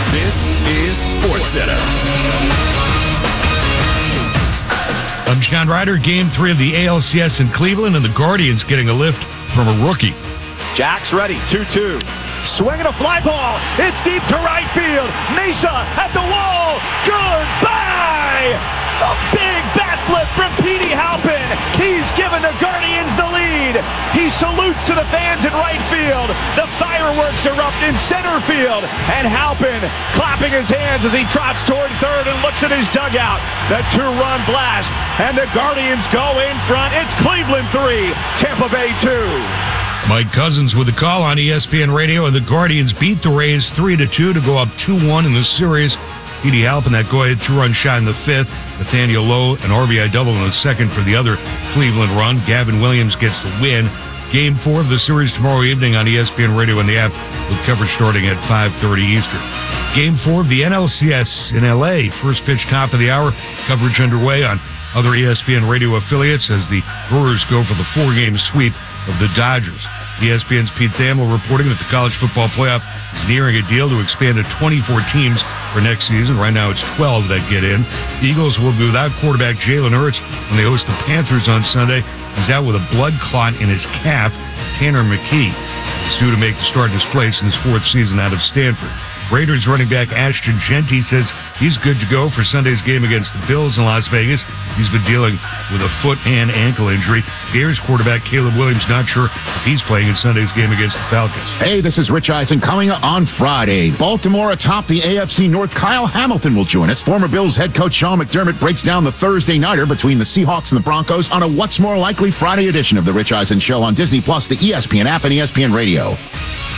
This is SportsCenter. I'm John Ryder. Game 3 of the ALCS in Cleveland, and the Guardians getting a lift from a rookie. Jack's ready, 2-2. Swinging a fly ball. It's deep to right field. Mesa at the wall. Goodbye! A big bat flip from Petey Halpin. He's given the Guardians the lead. He salutes to the fans in right field. The fireworks erupt in center field. And Halpin clapping his hands as he trots toward third and looks at his dugout. The two-run blast. And the Guardians go in front. It's Cleveland 3, Tampa Bay 2. Mike Cousins with the call on ESPN Radio, and the Guardians beat the Rays 3-2 to go up 2-1 in the series. Petey Halpin, that go-ahead two-run shot in the fifth. Nathaniel Lowe, an RBI double in the second for the other Cleveland run. Gavin Williams gets the win. Game 4 of the series tomorrow evening on ESPN Radio and the app, with coverage starting at 5:30 Eastern. Game 4 of the NLCS in L.A. First pitch, top of the hour. Coverage underway on other ESPN Radio affiliates as the Brewers go for the 4-game sweep of the Dodgers. ESPN's Pete Thamel reporting that the college football playoff is nearing a deal to expand to 24 teams for next season. Right now it's 12 that get in. The Eagles will be without quarterback Jalen Hurts when they host the Panthers on Sunday. He's out with a blood clot in his calf. Tanner McKee is due to make the start in his place in his 4th season out of Stanford. Raiders running back Ashton Genty says he's good to go for Sunday's game against the Bills in Las Vegas. He's been dealing with a foot and ankle injury. Bears quarterback Caleb Williams not sure if he's playing in Sunday's game against the Falcons. Hey, this is Rich Eisen coming on Friday. Baltimore atop the AFC North. Kyle Hamilton will join us. Former Bills head coach Sean McDermott breaks down the Thursday nighter between the Seahawks and the Broncos on a What's More Likely Friday edition of the Rich Eisen Show on Disney Plus, the ESPN app, and ESPN Radio.